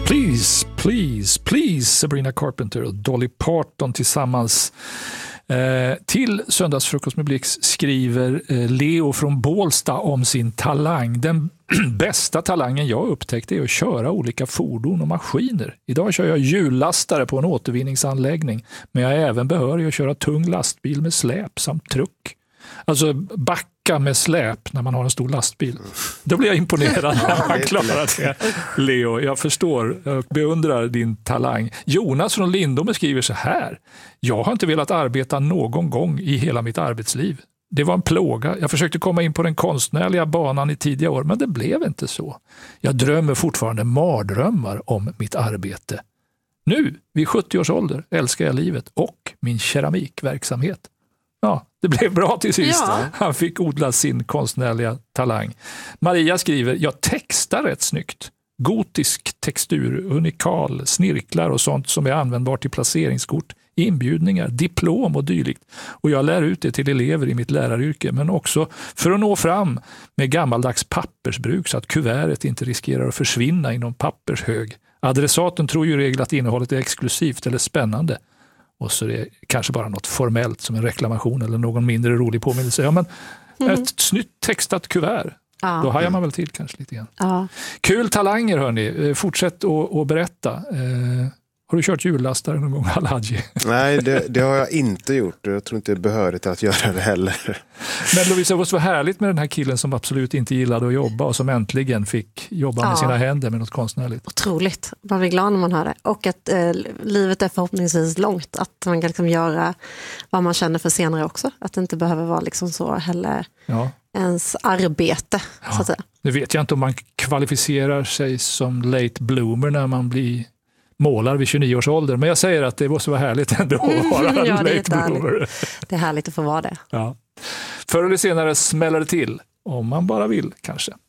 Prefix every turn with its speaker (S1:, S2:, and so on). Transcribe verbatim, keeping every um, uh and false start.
S1: Please, please, please, Sabrina Carpenter och Dolly Parton tillsammans. Eh, till Söndagsfrukost med Blix skriver eh, Leo från Bålsta om sin talang. Den bästa talangen jag upptäckte är att köra olika fordon och maskiner. Idag kör jag hjullastare på en återvinningsanläggning, men jag är även behörig att köra tung lastbil med släp samt truck. Alltså backa med släp när man har en stor lastbil. Då blir jag imponerad när man klarar det. Leo, jag förstår och beundrar din talang. Jonas från Lindome skriver så här. Jag har inte velat arbeta någon gång i hela mitt arbetsliv. Det var en plåga. Jag försökte komma in på den konstnärliga banan i tidiga år, men det blev inte så. Jag drömmer fortfarande mardrömmar om mitt arbete. Nu, vid sjuttio års ålder, älskar jag livet och min keramikverksamhet. Ja, det blev bra till sist. Ja. Han fick odla sin konstnärliga talang. Maria skriver, jag textar rätt snyggt. Gotisk textur, unikal, snirklar och sånt som är användbart till placeringskort, inbjudningar, diplom och dylikt. Och jag lär ut det till elever i mitt läraryrke, men också för att nå fram med gammaldags pappersbruk så att kuvertet inte riskerar att försvinna inom pappershög. Adressaten tror ju i regel att innehållet är exklusivt eller spännande. Och så är det kanske bara något formellt som en reklamation eller någon mindre rolig påminnelse. Ja, men mm. ett snyggt textat kuvert. Ja. Då hajar man väl till kanske lite grann. Ja. Kul talanger hörni. Fortsätt att, att berätta. Eh, har du kört hjullastare någon gång, Al-Hadji?
S2: Nej, det, det har jag inte gjort. Jag tror inte det är behörigt att göra det heller.
S1: Men Lovisa, det var så härligt med den här killen som absolut inte gillade att jobba och som äntligen fick jobba ja. med sina händer med något konstnärligt.
S3: Otroligt. Man blir glad när man hör det. Och att eh, livet är förhoppningsvis långt. Att man kan liksom göra vad man känner för senare också. Att det inte behöver vara liksom så heller ja. ens arbete. Ja. Så att säga.
S1: Nu vet jag inte om man kvalificerar sig som late bloomer när man blir målar vid tjugonio års ålder. Men jag säger att det måste vara härligt ändå att vara
S3: mm, ja,
S1: late bloomer.
S3: Det är härligt att få vara det.
S1: Ja. Förr eller senare smäller det till. Om man bara vill, kanske.